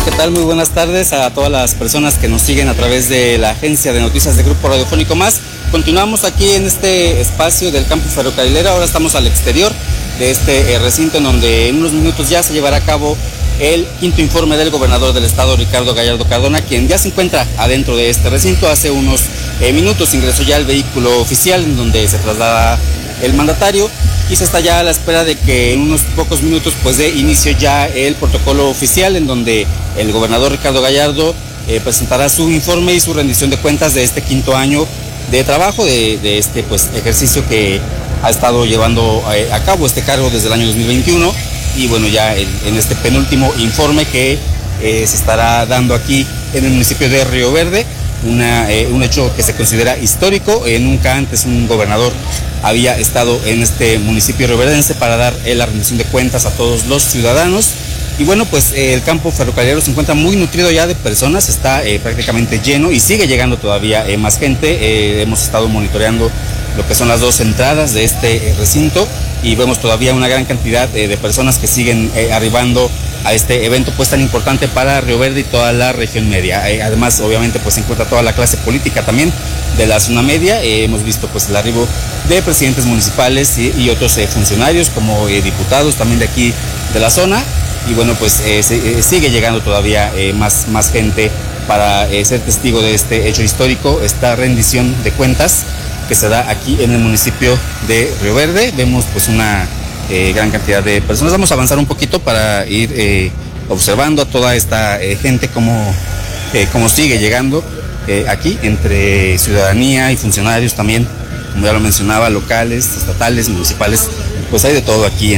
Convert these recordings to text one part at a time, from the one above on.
¿qué tal? Muy buenas tardes a todas las personas que nos siguen a través de la agencia de noticias de Grupo Radiofónico Más. Continuamos aquí en este espacio del campo ferrocarrilero. Ahora estamos al exterior de este recinto, en donde en unos minutos ya se llevará a cabo el quinto informe del gobernador del estado, Ricardo Gallardo Cardona, quien ya se encuentra adentro de este recinto. Hace unos minutos ingresó ya el vehículo oficial en donde se traslada el mandatario, y se está ya a la espera de que en unos pocos minutos pues dé inicio ya el protocolo oficial, en donde el gobernador Ricardo Gallardo presentará su informe y su rendición de cuentas de este quinto año de trabajo, de este pues ejercicio que ha estado llevando a cabo este cargo desde el año 2021, y bueno, ya en este penúltimo informe que se estará dando aquí en el municipio de Río Verde, un hecho que se considera histórico. Nunca antes un gobernador había estado en este municipio rioverdense para dar la rendición de cuentas a todos los ciudadanos. Y bueno, pues el campo ferrocarrilero se encuentra muy nutrido ya de personas, está prácticamente lleno y sigue llegando todavía más gente. Hemos estado monitoreando lo que son las dos entradas de este recinto y vemos todavía una gran cantidad de personas que siguen arribando a este evento pues tan importante para Río Verde y toda la región media. Además, obviamente, pues se encuentra toda la clase política también de la zona media. Hemos visto pues el arribo de presidentes municipales y otros funcionarios como diputados también de aquí de la zona. Y bueno, pues sigue llegando todavía más gente para ser testigo de este hecho histórico, esta rendición de cuentas que se da aquí en el municipio de Río Verde. Vemos pues una gran cantidad de personas. Vamos a avanzar un poquito para ir observando a toda esta gente cómo sigue llegando aquí, entre ciudadanía y funcionarios también, como ya lo mencionaba, locales, estatales, municipales. Pues hay de todo aquí en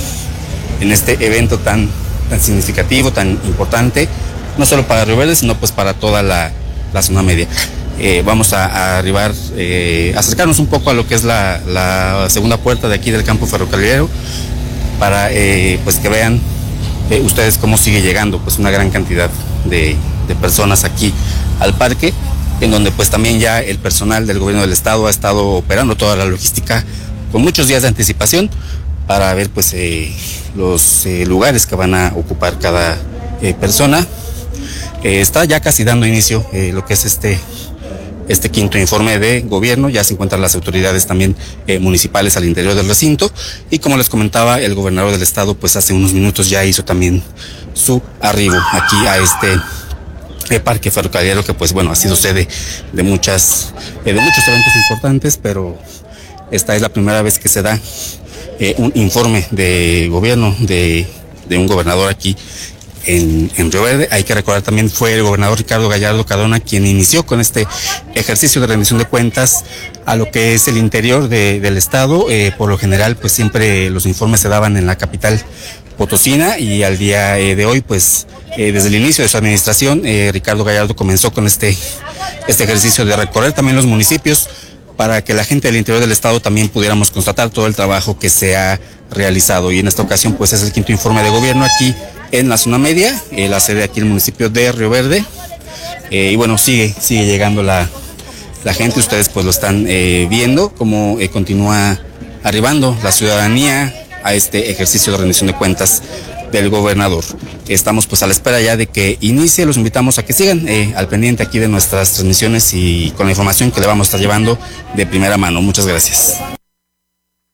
este evento tan significativo, tan importante, no solo para Río Verde, sino pues para toda la zona media. Vamos a arribar, acercarnos un poco a lo que es la segunda puerta de aquí del campo ferrocarrilero, para pues que vean ustedes cómo sigue llegando pues una gran cantidad de personas aquí al parque, en donde pues también ya el personal del gobierno del estado ha estado operando toda la logística con muchos días de anticipación para ver pues los lugares que van a ocupar cada persona. Está ya casi dando inicio lo que es este quinto informe de gobierno. Ya se encuentran las autoridades también municipales al interior del recinto, y como les comentaba, el gobernador del estado pues hace unos minutos ya hizo también su arribo aquí a este parque ferrocarrilero, que pues bueno, ha sido sede de muchos eventos importantes, pero esta es la primera vez que se da un informe de gobierno de un gobernador aquí en Río Verde. Hay que recordar también fue el gobernador Ricardo Gallardo Cardona quien inició con este ejercicio de rendición de cuentas a lo que es el interior del estado. Por lo general pues siempre los informes se daban en la capital potosina, y al día de hoy pues desde el inicio de su administración Ricardo Gallardo comenzó con este ejercicio de recorrer también los municipios, para que la gente del interior del estado también pudiéramos constatar todo el trabajo que se ha realizado. Y en esta ocasión pues es el quinto informe de gobierno aquí en la zona media, la sede aquí en el municipio de Río Verde. Y bueno, sigue llegando la gente. Ustedes pues lo están viendo cómo continúa arribando la ciudadanía a este ejercicio de rendición de cuentas del gobernador. Estamos pues a la espera ya de que inicie. Los invitamos a que sigan al pendiente aquí de nuestras transmisiones y con la información que le vamos a estar llevando de primera mano. Muchas gracias.